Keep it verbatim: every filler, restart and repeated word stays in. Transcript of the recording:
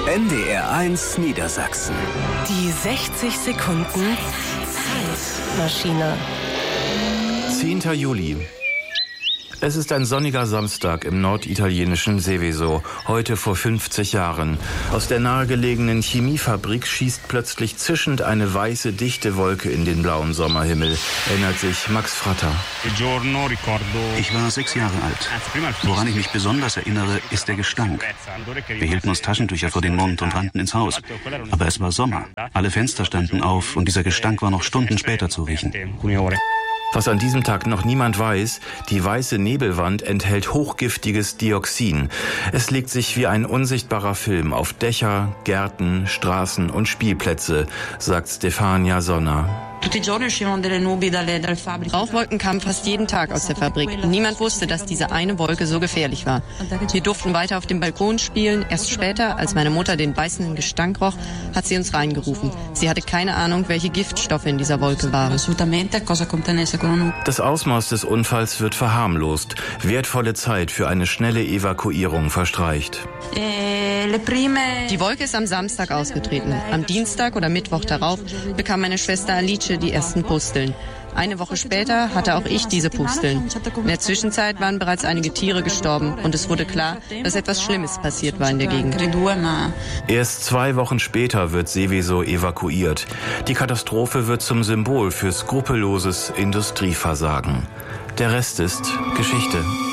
N D R eins Niedersachsen. Die sechzig Sekunden Zeitmaschine. zehnter Juli. Es ist ein sonniger Samstag im norditalienischen Seveso, heute vor fünfzig Jahren. Aus der nahegelegenen Chemiefabrik schießt plötzlich zischend eine weiße, dichte Wolke in den blauen Sommerhimmel, erinnert sich Max Fratter. Ich war sechs Jahre alt. Woran ich mich besonders erinnere, ist der Gestank. Wir hielten uns Taschentücher vor den Mund und rannten ins Haus. Aber es war Sommer. Alle Fenster standen auf und dieser Gestank war noch Stunden später zu riechen. Was an diesem Tag noch niemand weiß, die weiße Nebelwand enthält hochgiftiges Dioxin. Es legt sich wie ein unsichtbarer Film auf Dächer, Gärten, Straßen und Spielplätze, sagt Stefania Sonner. Rauchwolken kamen fast jeden Tag aus der Fabrik. Niemand wusste, dass diese eine Wolke so gefährlich war. Wir durften weiter auf dem Balkon spielen. Erst später, als meine Mutter den beißenden Gestank roch, hat sie uns reingerufen. Sie hatte keine Ahnung, welche Giftstoffe in dieser Wolke waren. Das Ausmaß des Unfalls wird verharmlost. Wertvolle Zeit für eine schnelle Evakuierung verstreicht. Die Wolke ist am Samstag ausgetreten. Am Dienstag oder Mittwoch darauf bekam meine Schwester Alice die ersten Pusteln. Eine Woche später hatte auch ich diese Pusteln. In der Zwischenzeit waren bereits einige Tiere gestorben und es wurde klar, dass etwas Schlimmes passiert war in der Gegend. Erst zwei Wochen später wird Seveso evakuiert. Die Katastrophe wird zum Symbol für skrupelloses Industrieversagen. Der Rest ist Geschichte.